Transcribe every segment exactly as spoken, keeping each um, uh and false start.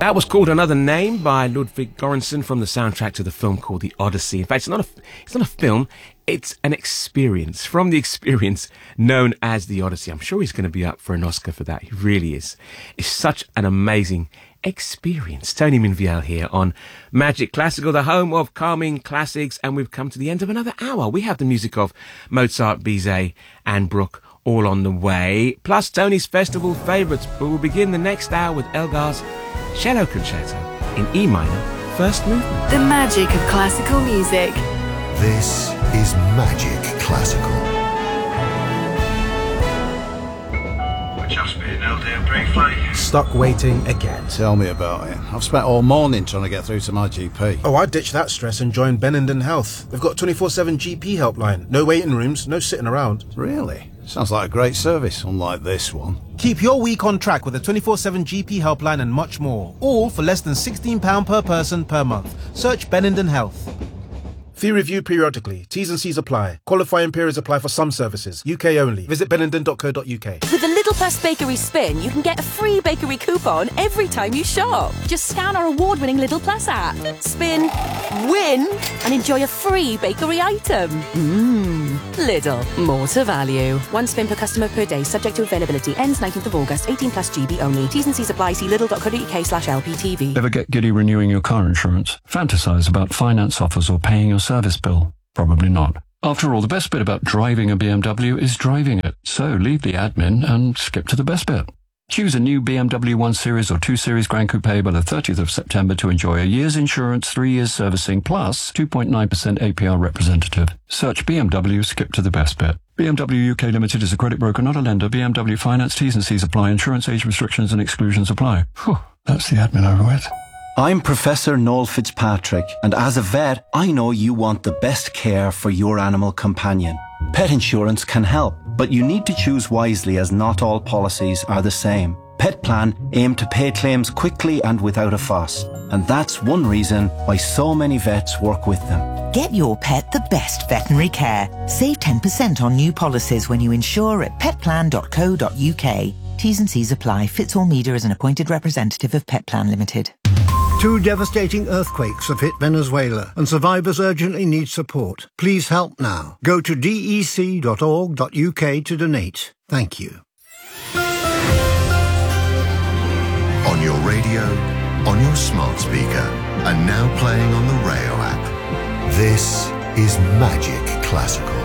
That was called Another Name by Ludwig Göransson from the soundtrack to the film called The Odyssey. In fact, it's not a, it's not a film, it's an experience from the experience known as The Odyssey. I'm sure he's going to be up for an Oscar for that. He really is. It's such an amazing experience. Tony Minviel here on Magic Classical, the home of calming classics, and we've come to the end of another hour. We have the music of Mozart, Bizet and Bruch all on the way, plus Tony's festival favourites. But we'll begin the next hour with Elgar's Cello Concerto in E minor, first movement. The magic of classical music. This is Magic Classical. Just been out there briefly. Stuck waiting again. Tell me about it. I've spent all morning trying to get through to my G P. Oh, I'd ditch that stress and join Benenden Health. They've got a twenty-four seven G P helpline. No waiting rooms, no sitting around. Really? Sounds like a great service, unlike this one. Keep your week on track with a twenty-four seven G P helpline and much more. All for less than sixteen pounds per person per month. Search Benenden Health. Fee reviewed periodically. T's and C's apply. Qualifying periods apply for some services. U K only. Visit benenden dot co dot U K. With the Little Plus Bakery Spin, you can get a free bakery coupon every time you shop. Just scan our award-winning Little Plus app. Spin, win, and enjoy a free bakery item. Mmm. Lidl. More to value. One spin per customer per day, subject to availability. Ends nineteenth of August. eighteen plus G B only. T's and C's apply. See lidl dot co dot U K slash L P T V. Ever get giddy renewing your car insurance? Fantasize about finance offers or paying your service bill? Probably not. After all, the best bit about driving a B M W is driving it. So leave the admin and skip to the best bit. Choose a new B M W one Series or two Series Grand Coupe by the thirtieth of September to enjoy a year's insurance, three years servicing, plus two point nine percent A P R representative. Search B M W, skip to the best bit. B M W U K Limited is a credit broker, not a lender. B M W Finance, T's and C's apply. Insurance age restrictions and exclusions apply. Whew, that's the admin over with. I'm Professor Noel Fitzpatrick, and as a vet, I know you want the best care for your animal companion. Pet insurance can help, but you need to choose wisely as not all policies are the same. Petplan aim to pay claims quickly and without a fuss, and that's one reason why so many vets work with them. Get your pet the best veterinary care. Save ten percent on new policies when you insure at petplan dot co dot U K. T's and C's apply. Fitzall Meader is an appointed representative of Petplan Limited. Two devastating earthquakes have hit Venezuela and survivors urgently need support. Please help now. Go to d e c dot org dot U K to donate. Thank you. On your radio, on your smart speaker, and now playing on the Rayo app. This is Magic Classical.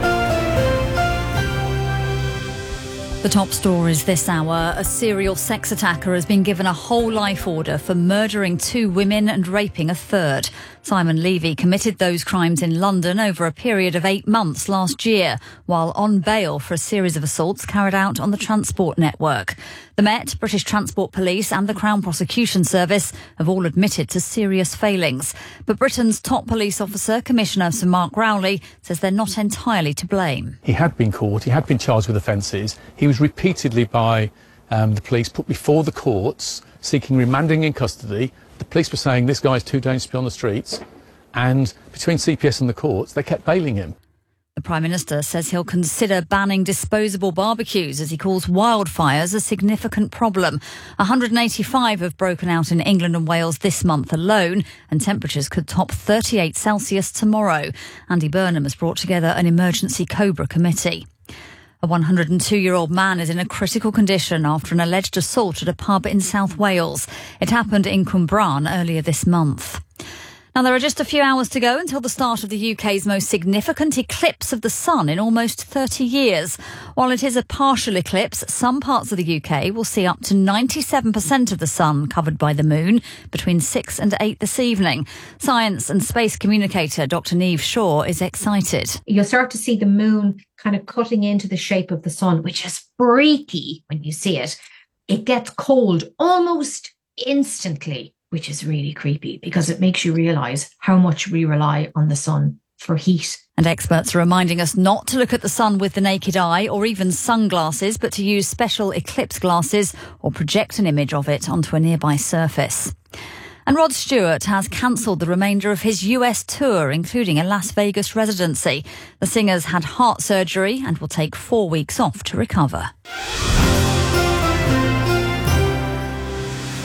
The top stories this hour. A serial sex attacker has been given a whole life order for murdering two women and raping a third. Simon Levy committed those crimes in London over a period of eight months last year, while on bail for a series of assaults carried out on the transport network. The Met, British Transport Police and the Crown Prosecution Service have all admitted to serious failings. But Britain's top police officer, Commissioner Sir Mark Rowley, says they're not entirely to blame. He had been caught, he had been charged with offences. He was repeatedly by um, the police put before the courts, seeking remanding in custody. The police were saying this guy's too dangerous to be on the streets, and between C P S and the courts, they kept bailing him. The Prime Minister says he'll consider banning disposable barbecues as he calls wildfires a significant problem. one hundred eighty-five have broken out in England and Wales this month alone, and temperatures could top thirty-eight Celsius tomorrow. Andy Burnham has brought together an emergency Cobra committee. A one hundred two-year-old man is in a critical condition after an alleged assault at a pub in South Wales. It happened in Cwmbran earlier this month. Now, there are just a few hours to go until the start of the U K's most significant eclipse of the sun in almost thirty years. While it is a partial eclipse, some parts of the U K will see up to ninety-seven percent of the sun covered by the moon between six and eight this evening. Science and space communicator Doctor Niamh Shaw is excited. You'll start to see the moon kind of cutting into the shape of the sun, which is freaky when you see it. It gets cold almost instantly, which is really creepy because it makes you realise how much we rely on the sun for heat. And experts are reminding us not to look at the sun with the naked eye or even sunglasses, but to use special eclipse glasses or project an image of it onto a nearby surface. And Rod Stewart has cancelled the remainder of his U S tour, including a Las Vegas residency. The singer's had heart surgery and will take four weeks off to recover.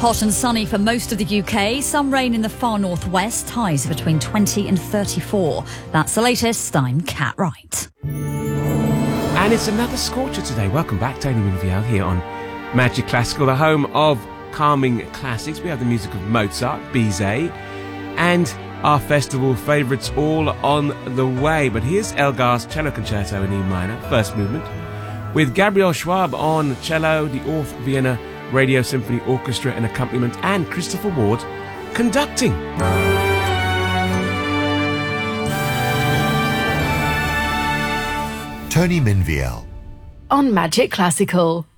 Hot and sunny for most of the U K. Some rain in the far northwest. Highs between twenty and thirty-four. That's the latest. I'm Cat Wright. And it's another scorcher today. Welcome back, Tony Minviel here on Magic Classical, the home of calming classics. We have the music of Mozart, Bizet, and our festival favourites all on the way. But here's Elgar's Cello Concerto in E minor, first movement, with Gabriel Schwab on cello, the Orff Vienna Radio Symphony Orchestra and accompaniment, and Christopher Ward conducting. Tony Minviel On Magic Classical.